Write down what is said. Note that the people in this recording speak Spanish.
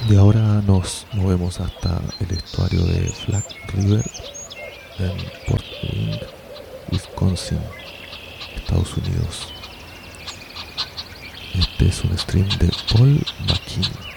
Y ahora nos movemos hasta el estuario de Flat River en Port Wing, Wisconsin, Estados Unidos. Este es un stream de Paul McKinney.